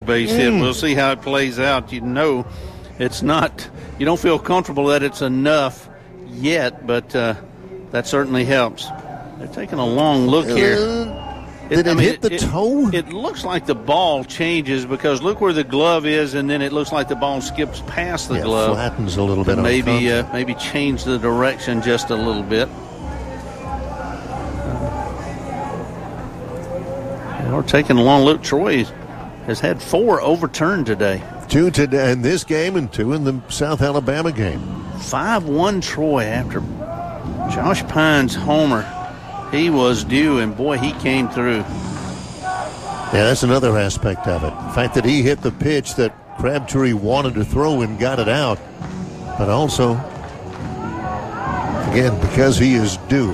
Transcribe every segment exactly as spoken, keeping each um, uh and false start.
base hit. We'll see how it plays out. You know, it's not, you don't feel comfortable that it's enough yet, but uh, that certainly helps. They're taking a long look here. Uh, did it, it I mean, hit the it, toe? It, it looks like the ball changes because look where the glove is, and then it looks like the ball skips past the yeah, glove. Flattens a little bit. Maybe uh, maybe change the direction just a little bit. Uh, we're taking a long look. Troy has had four overturned today. Two today in this game and two in the South Alabama game. five one Troy after Josh Pine's homer. He was due, and boy, he came through. Yeah, that's another aspect of it. The fact that he hit the pitch that Crabtree wanted to throw and got it out. But also, again, because he is due.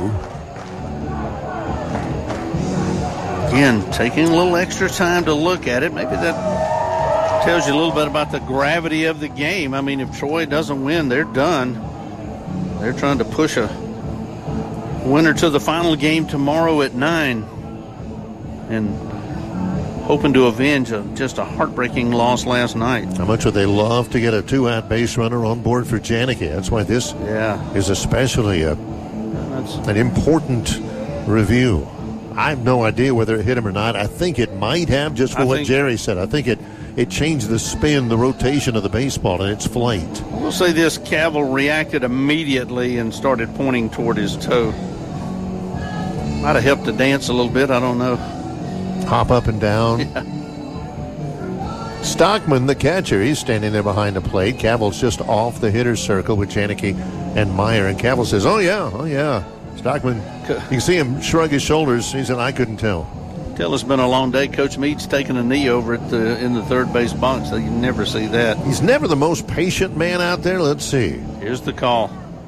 Again, taking a little extra time to look at it. Maybe that tells you a little bit about the gravity of the game. I mean, if Troy doesn't win, they're done. They're trying to push a winner to the final game tomorrow at nine, and hoping to avenge a, just a heartbreaking loss last night. How much would they love to get a two-out base runner on board for Janicki? That's why this yeah. is especially a, That's, an important review. I have no idea whether it hit him or not. I think it might have, just for I what think, Jerry said. I think it, it changed the spin, the rotation of the baseball and its flight. We'll say this, Cavill reacted immediately and started pointing toward his toe. Might have helped to dance a little bit, I don't know. Hop up and down. Yeah. Stockman, the catcher, he's standing there behind the plate. Cavill's just off the hitter's circle with Janicki and Meyer. And Cavill says, oh, yeah, oh, yeah. Stockman, you can see him shrug his shoulders. He said, I couldn't tell. Tell it's been a long day. Coach Meade's taking a knee over at the, in the third base box, so you never see that. He's never the most patient man out there. Let's see. Here's the call.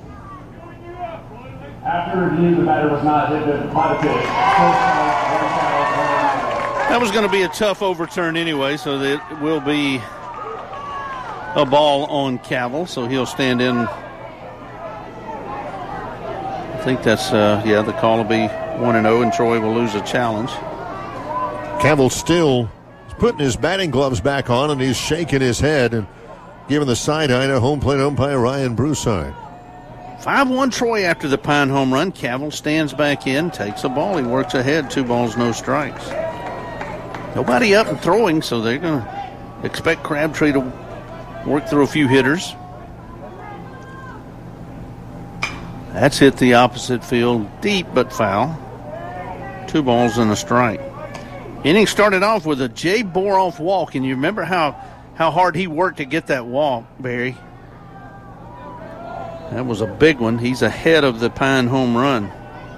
After review, the batter was not hit by the pitch. That was going to be a tough overturn anyway, so that it will be a ball on Cavill, so he'll stand in. I think that's, uh, yeah, the call will be one and oh, and Troy will lose a challenge. Cavill still putting his batting gloves back on, and he's shaking his head and giving the side eye to home plate umpire Ryan Broussard. five one Troy after the Pine home run. Cavill stands back in, takes a ball. He works ahead, two balls, no strikes. Nobody up and throwing, so they're going to expect Crabtree to work through a few hitters. That's hit the opposite field, deep but foul. Two balls and a strike. Inning started off with a Jay Boroff walk, and you remember how, how hard he worked to get that walk, Barry. That was a big one. He's ahead of the Pine home run.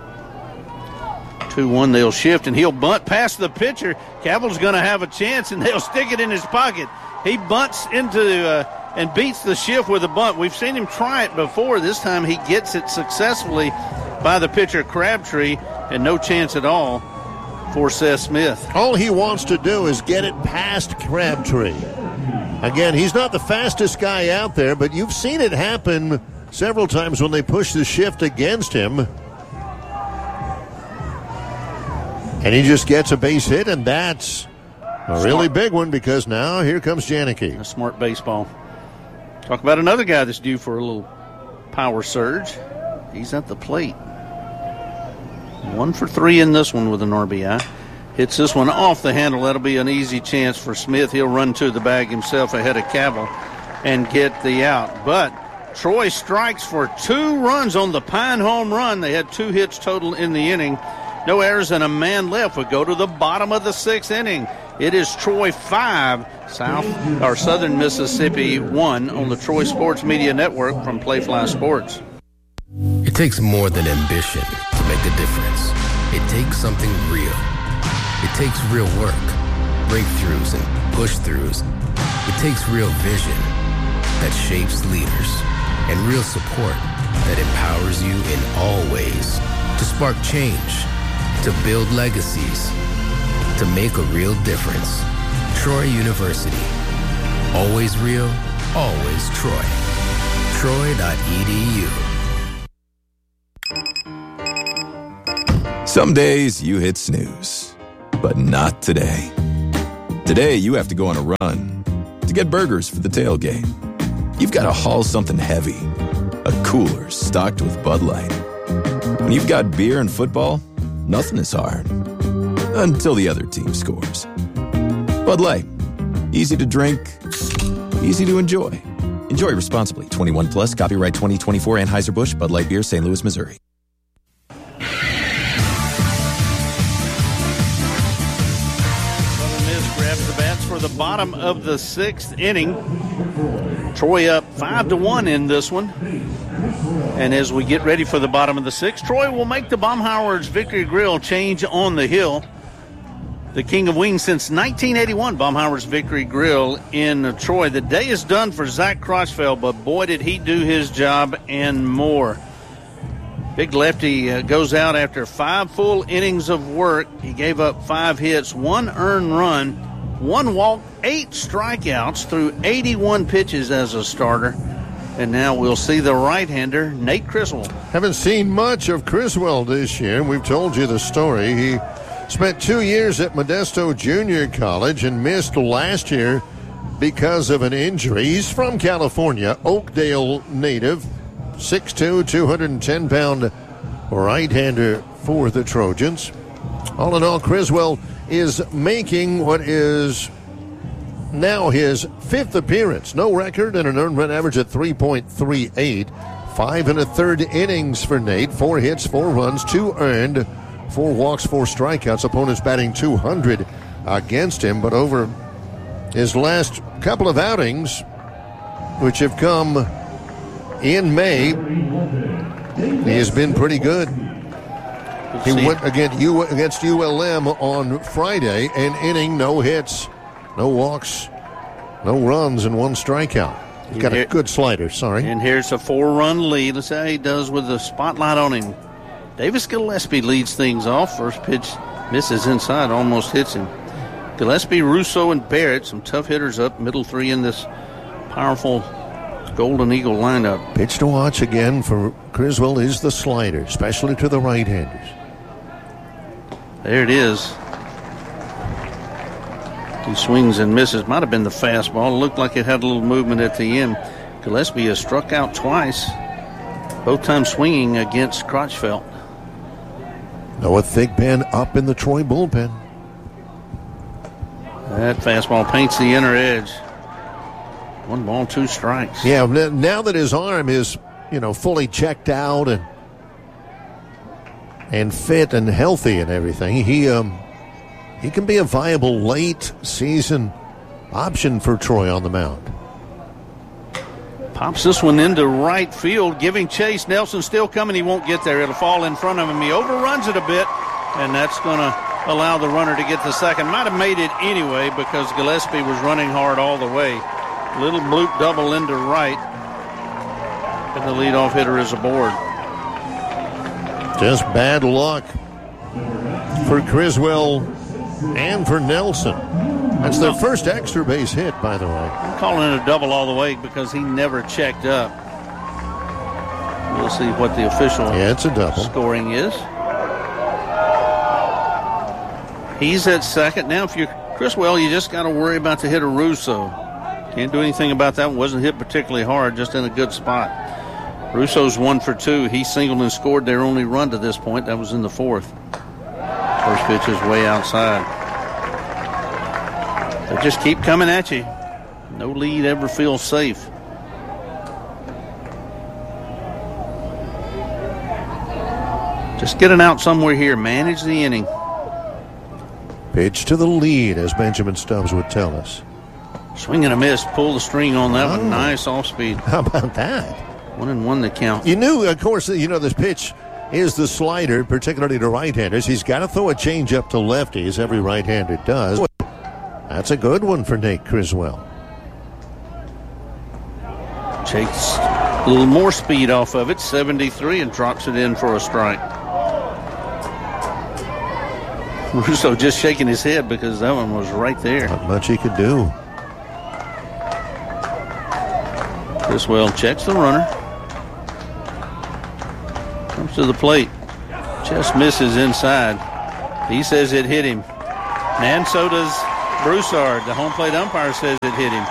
two one, they'll shift, and he'll bunt past the pitcher. Cavill's going to have a chance, and they'll stick it in his pocket. He bunts into uh, and beats the shift with a bunt. We've seen him try it before. This time he gets it successfully by the pitcher Crabtree, and no chance at all for Seth Smith. All he wants to do is get it past Crabtree. Again, he's not the fastest guy out there, but you've seen it happen several times when they push the shift against him. And he just gets a base hit, and that's a really big one because now here comes Janicki. A smart baseball. Talk about another guy that's due for a little power surge. He's at the plate. One for three in this one with an R B I. Hits this one off the handle. That'll be an easy chance for Smith. He'll run to the bag himself ahead of Cavill and get the out. But Troy strikes for two runs on the Pine home run. They had two hits total in the inning. No errors and a man left. We go to the bottom of the sixth inning. It is Troy five, South or Southern Mississippi one on the Troy Sports Media Network from Playfly Sports. It takes more than ambition to make a difference. It takes something real. It takes real work, breakthroughs and push-throughs. It takes real vision that shapes leaders and real support that empowers you in all ways to spark change, to build legacies, to make a real difference. Troy University. Always real, always Troy. Troy dot E D U. Some days you hit snooze, but not today. Today, you have to go on a run to get burgers for the tailgate. You've got to haul something heavy, a cooler stocked with Bud Light. When you've got beer and football, nothing is hard. Until the other team scores. Bud Light. Easy to drink, easy to enjoy. Enjoy responsibly. twenty-one plus, copyright twenty twenty-four, Anheuser-Busch, Bud Light Beer, Saint Louis, Missouri. Southern Miss grabs the bats for the bottom of the sixth inning. Troy up five to one in this one. And as we get ready for the bottom of the sixth, Troy will make the Baumhauer's Victory Grill change on the hill. The King of Wings since nineteen eighty-one, Baumhauer's Victory Grill in Troy. The day is done for Zach Crotchfeld, but boy, did he do his job and more. Big lefty uh, goes out after five full innings of work. He gave up five hits, one earned run, one walk, eight strikeouts through eighty-one pitches as a starter. And now we'll see the right-hander, Nate Criswell. Haven't seen much of Criswell this year. We've told you the story. He spent two years at Modesto Junior College and missed last year because of an injury. He's from California, Oakdale native, six two, two hundred ten pound right-hander for the Trojans. All in all, Criswell is making what is now his fifth appearance. No record and an earned run average at three point three eight. Five and a third innings for Nate. Four hits, four runs, two earned. Four walks, four strikeouts. Opponents batting two hundred against him. But over his last couple of outings, which have come in May, he has been pretty good. He went against U L M on Friday, an inning, no hits, no walks, no runs, and one strikeout. He's got a good slider, sorry. And here's a four-run lead. Let's see how he does with the spotlight on him. Davis Gillespie leads things off. First pitch misses inside, almost hits him. Gillespie, Russo, and Barrett, some tough hitters up, middle three in this powerful Golden Eagle lineup. Pitch to watch again for Criswell is the slider, especially to the right-handers. There it is. He swings and misses. Might have been the fastball. It looked like it had a little movement at the end. Gillespie has struck out twice, both times swinging against Crotchfeld. Noah Thigpen up in the Troy bullpen. That fastball paints the inner edge. One ball, two strikes. Yeah, now that his arm is, you know, fully checked out and and fit and healthy and everything, he um he can be a viable late season option for Troy on the mound. Pops this one into right field, giving chase. Nelson still coming. He won't get there. It'll fall in front of him. He overruns it a bit, and that's going to allow the runner to get the second. Might have made it anyway because Gillespie was running hard all the way. Little bloop double into right, and the leadoff hitter is aboard. Just bad luck for Criswell and for Nelson. That's their first extra base hit, by the way. I'm calling it a double all the way because he never checked up. We'll see what the official yeah, it's a double. Scoring is. He's at second. Now, if you're Criswell, you just got to worry about the hitter Russo. Can't do anything about that one. Wasn't hit particularly hard, just in a good spot. Russo's one for two. He singled and scored their only run to this point. That was in the fourth. First pitch is way outside. They just keep coming at you. No lead ever feels safe. Just get an out somewhere here. Manage the inning. Pitch to the lead, as Benjamin Stubbs would tell us. Swing and a miss. Pull the string on that oh. one. Nice off speed. How about that? One and one to count. You knew, of course, you know this pitch is the slider, particularly to right-handers. He's got to throw a changeup to lefties. Every right-hander does. That's a good one for Nate Criswell. Takes a little more speed off of it, seventy-three, and drops it in for a strike. Russo just shaking his head because that one was right there. Not much he could do. Criswell checks the runner. Comes to the plate. Just misses inside. He says it hit him. And so does Broussard. The home plate umpire says it hit him.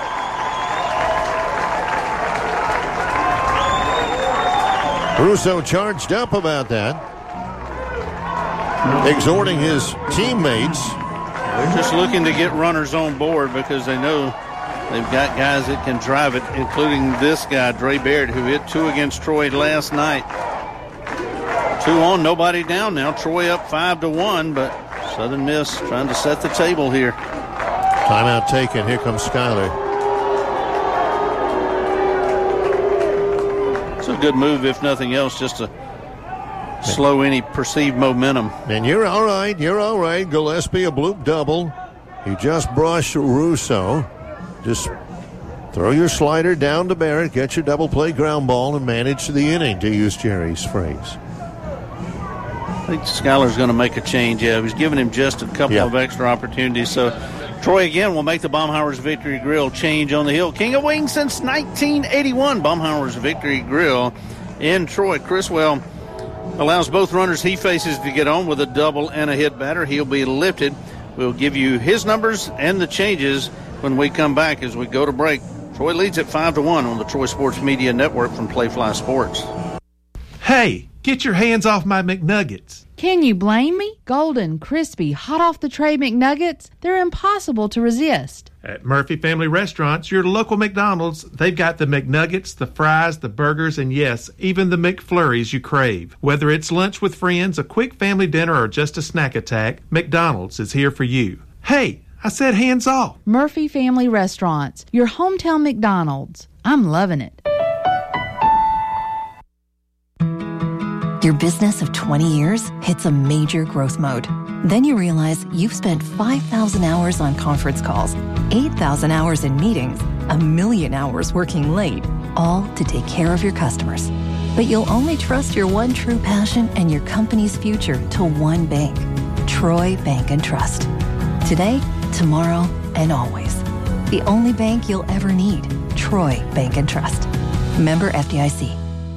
Russo charged up about that, exhorting his teammates. They're just looking to get runners on board because they know they've got guys that can drive it, including this guy, Dre Baird, who hit two against Troy last night. Two on, nobody down now. Troy up five to one, but Southern Miss trying to set the table here. Timeout taken. Here comes Schuyler. It's a good move, if nothing else, just to slow any perceived momentum. And you're all right. You're all right. Gillespie, a bloop double. He just brushed Russo. Just throw your slider down to Barrett, get your double play ground ball, and manage the inning, to use Jerry's phrase. I think Schuyler's going to make a change. Yeah, he's giving him just a couple yep. of extra opportunities. So Troy again will make the Baumhauer's Victory Grill change on the hill. King of Wings since nineteen eighty-one. Baumhauer's Victory Grill in Troy. Criswell allows both runners he faces to get on with a double and a hit batter. He'll be lifted. We'll give you his numbers and the changes when we come back as we go to break. Troy leads at five to one on the Troy Sports Media Network from Playfly Sports. Hey, get your hands off my McNuggets. Can you blame me? Golden, crispy, hot off the tray McNuggets, they're impossible to resist. At Murphy Family Restaurants, your local McDonald's, they've got the McNuggets, the fries, the burgers, and yes, even the McFlurries you crave. Whether it's lunch with friends, a quick family dinner, or just a snack attack, McDonald's is here for you. Hey, I said hands off. Murphy Family Restaurants, your hometown McDonald's. I'm loving it. Your business of twenty years hits a major growth mode. Then you realize you've spent five thousand hours on conference calls, eight thousand hours in meetings, a million hours working late, all to take care of your customers. But you'll only trust your one true passion and your company's future to one bank, Troy Bank and Trust. Today, tomorrow, and always. The only bank you'll ever need, Troy Bank and Trust. Member F D I C.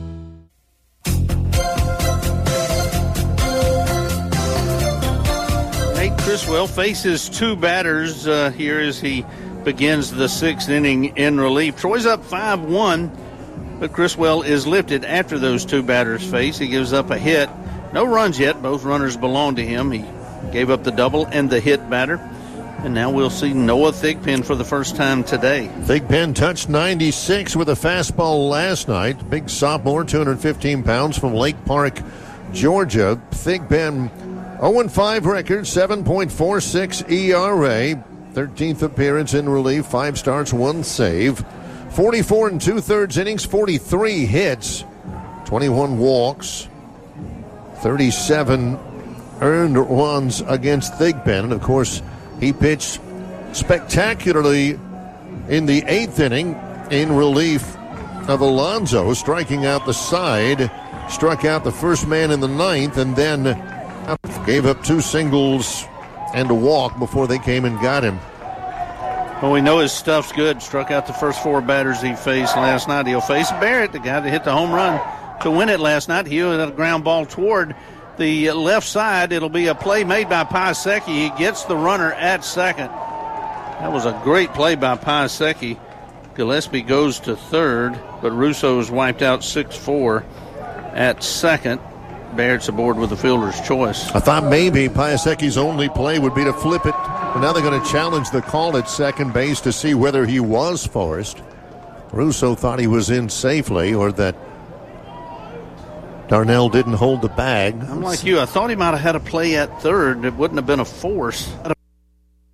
Nate Criswell faces two batters uh, here as he begins the sixth inning in relief. Troy's up five one, but Criswell is lifted after those two batters face. He gives up a hit. No runs yet. Both runners belong to him. He gave up the double and the hit batter. And now we'll see Noah Thigpen for the first time today. Thigpen touched ninety-six with a fastball last night. Big sophomore, two hundred fifteen pounds from Lake Park, Georgia. Thigpen oh and five record, seven point four six E R A. thirteenth appearance in relief, five starts, one save. forty-four and two-thirds innings, forty-three hits, twenty-one walks, thirty-seven earned runs against Thigpen. And, of course, he pitched spectacularly in the eighth inning in relief of Alonzo, striking out the side, struck out the first man in the ninth, and then gave up two singles and a walk before they came and got him. Well, we know his stuff's good. Struck out the first four batters he faced last night. He'll face Barrett, the guy that hit the home run to win it last night. He'll hit a ground ball toward the left side. It'll be a play made by Piasecki. He gets the runner at second. That was a great play by Piasecki. Gillespie goes to third, but Russo is wiped out six four at second. Barrett's aboard with the fielder's choice. I thought maybe Piasecki's only play would be to flip it, but now they're going to challenge the call at second base to see whether he was forced. Russo thought he was in safely, or that Darnell didn't hold the bag. I'm like you. I thought he might have had a play at third. It wouldn't have been a force.